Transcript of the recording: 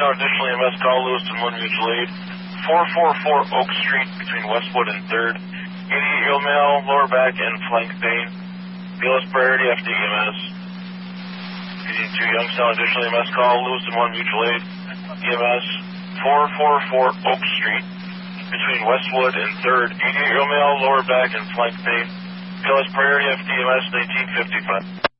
Youngstown, additional EMS call, Lewiston 1 mutual aid. 444 Oak Street between Westwood and 3rd. 88-year-old male, lower back and flank pain. BLS priority after EMS. Getting to Youngstown, additional EMS call, Lewiston 1 mutual aid. EMS 444 Oak Street between Westwood and 3rd. 88-year-old male, lower back and flank pain. BLS priority after EMS 1955.